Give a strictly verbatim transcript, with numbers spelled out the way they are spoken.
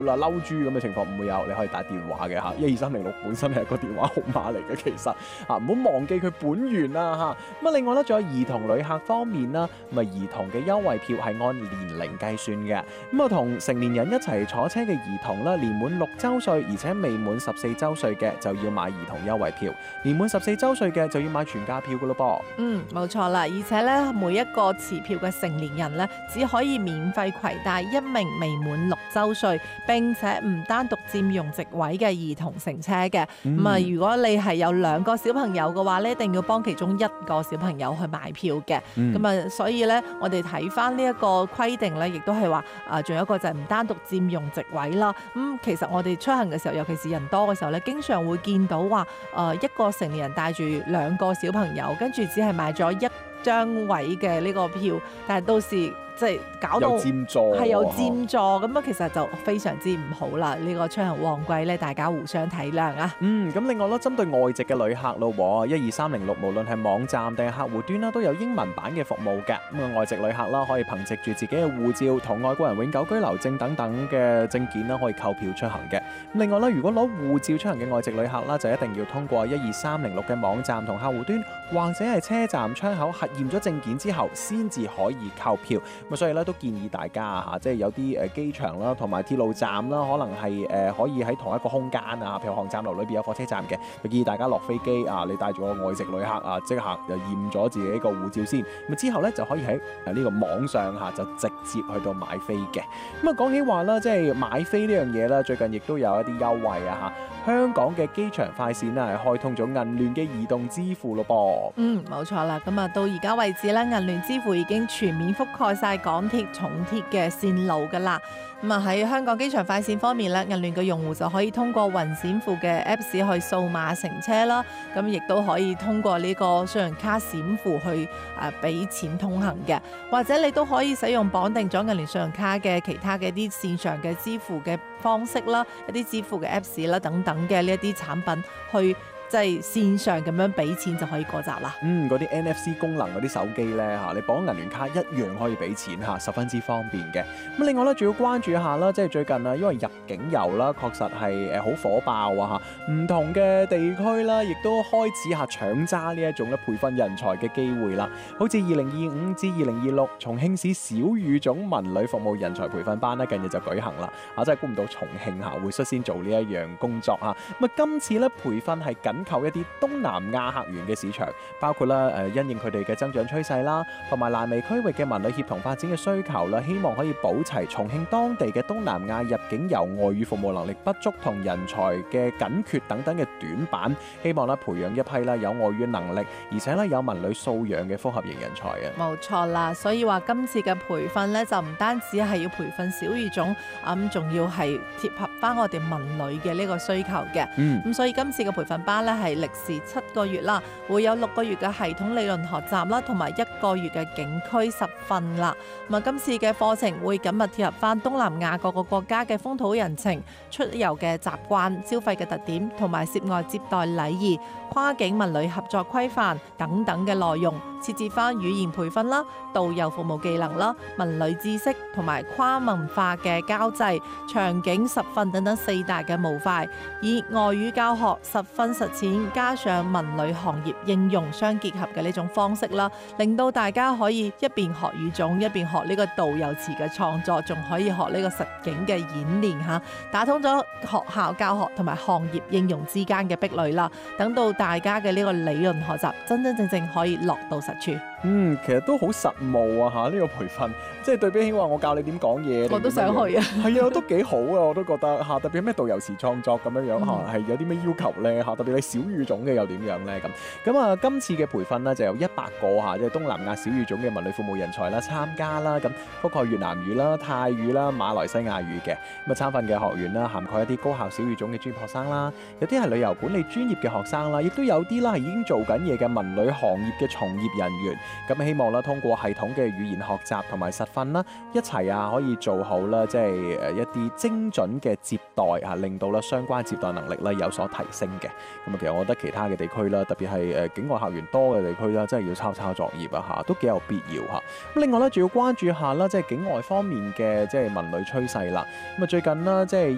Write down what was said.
啦、嬲豬咁嘅情況唔會有，你可以打電話嘅嚇，一二三零六本身係一個電話號碼嚟嘅，其實嚇唔好忘記佢本源啦嚇。咁啊，另外咧仲有兒童旅客方面啦，咁啊兒童嘅優惠票係按年齡計算嘅，咁啊同成年人一齊坐車嘅兒童啦，年滿六週歲而且未滿十四週歲嘅就要買兒童優惠票，年滿十四週歲嘅就要買全價票噶咯噃。 嗯，冇錯啦，而且咧每一個持票嘅成年人咧，只可以免費攜帶一名未滿六週歲並且唔單獨佔用席位嘅兒童乘車嘅。咁啊、嗯，如果你係有兩個小朋友嘅話咧，一定要幫其中一個小朋友去買票嘅。咁啊、嗯，所以咧，我哋睇翻呢一個規定咧，亦都係話啊，仲有一個就係唔單獨佔用席位啦。咁、嗯、其實我哋出行嘅時候，尤其是人多嘅時候咧，經常會見到話，誒、呃、一個成年人帶住兩個小朋友，跟住只係買咗一張位嘅呢個票，但係到時即係搞到佔座， 係有佔座咁啊，其實就非常之唔好啦。呢、這個出行旺季咧，大家互相體諒啊。 嗯，咁另外咧，針對外籍嘅旅客咯，一二三零六無論係網站定係客戶端啦，都有英文版嘅服務嘅。咁啊，外籍旅客啦，可以憑藉住自己嘅護照同外國人永久居留證等等嘅證件啦，可以購票出行嘅。咁另外咧，如果攞護照出行嘅外籍旅客啦，就一定要通過一二三零六嘅網站同客戶端，或者係車站窗口核驗咗證件之後，先至可以購票。咁所以咧都建議大家啊，即係有啲誒機場啦，同埋鐵路站啦，可能係誒可以喺同一個空間啊，譬如航站樓裏邊有火車站嘅，就建議大家落飛機啊，你帶住個外籍旅客啊，即刻就驗咗自己個護照先，咁之後咧就可以喺誒呢個網上嚇就直接去到買飛嘅。咁啊講起話啦，即係買飛呢樣嘢啦，最近亦都有一啲優惠啊嚇。香港嘅機場快線咧係開通咗銀聯嘅移動支付咯噃。 嗯，冇錯啦。咁啊，到而家為止咧，銀聯支付已經全面覆蓋晒港鐵、重鐵嘅線路噶啦。咁啊喺香港機場快線方面咧，銀聯嘅用戶就可以通過雲閃付嘅 Apps 去掃碼乘車啦。咁亦都可以通過呢個信用卡閃付去誒俾錢通行嘅，或者你都可以使用綁定咗銀聯信用卡嘅其他嘅一啲線上嘅支付嘅方式啦，一啲支付嘅 Apps 啦等等嘅呢一啲產品去。即係線上咁樣俾錢就可以過閘啦。 嗯，嗰啲 N F C 功能嗰啲手機咧嚇，你綁銀聯卡一樣可以俾錢嚇，十分之方便嘅。咁另外咧，仲要關注一下啦，即係最近啊，因為入境遊啦，確實係誒好火爆啊嚇，唔同嘅地區啦，亦都開始嚇搶揸呢一種咧培訓人才嘅機會啦。好似二零二五至二零二六重慶市小語種文旅服務人才培訓班咧，近日就舉行啦。啊，真係估唔到重慶嚇會率先做呢一樣工作嚇。咁啊，今次咧培訓係緊扣一啲東南亞客源嘅市場，包括啦誒因應佢哋嘅增長趨勢啦，同埋瀾湄區域嘅文旅協同發展嘅需求啦，希望可以補齊重慶當地嘅東南亞入境遊外語服務能力不足同人才嘅緊缺等等嘅短板，希望咧培養一批啦有外語能力而且咧有文旅素養嘅複合型人才啊！ 冇錯啦，所以話今次嘅培訓咧就唔單止係要培訓小語種，咁仲要係貼合翻我哋文旅嘅呢個需求嘅。嗯，咁所以今次嘅培訓班咧係歷時七個月啦，會有六個月嘅系統理論學習啦，同埋一個月嘅景區實訓啦。咁啊，今次嘅課程會緊密貼合翻東南亞各個國家嘅風土人情、出遊嘅習慣、消費嘅特點，同埋涉外接待禮儀、跨境文旅合作規範等等嘅內容，設置翻語言培訓啦、導遊服務技能啦、文旅知識同埋跨文化嘅交際、場景實訓等等四大嘅模塊，以外語教學、實訓實踐加上文旅行業應用相結合嘅呢種方式啦，令到大家可以一邊學語種，一邊學呢個導遊詞嘅創作，仲可以學呢個實景嘅演練嚇，打通咗學校教學同埋行業應用之間嘅壁壘啦。等到大家嘅呢個理論學習真真正正可以落到實處。 嗯，其實都好實務啊嚇，呢個培訓即係對比起話我教你點講嘢， 我都想去啊。 係啊，都幾好啊，我都覺得嚇，特別係咩導遊詞創作咁樣樣嚇，係、嗯、有啲咩要求咧嚇，特別係小語種嘅又點樣咧咁。咁啊，今次嘅培訓呢，就有一百個嚇，即係東南亞小語種嘅文旅服務人才啦參加啦，咁覆蓋越南語啦、泰語啦、馬來西亞語嘅。咁啊，參訓嘅學員啦，涵蓋一啲高校小語種嘅專業學生啦，有啲係旅遊管理專業嘅學生啦，亦都有啲啦係已經做緊嘢嘅文旅行業嘅從業人員。咁希望啦，通過系統嘅語言學習同埋實訓啦，一齊啊可以做好啦，即係誒一啲精準嘅接待啊，令到啦相關接待能力咧有所提升嘅。咁啊，其實我覺得其他嘅地區啦，特別係誒境外客源多嘅地區啦，真係要抄抄作業啊嚇，都幾有必要嚇。咁另外咧，仲要關注下啦，即係境外方面嘅即係文旅趨勢啦。咁啊，最近啦，即係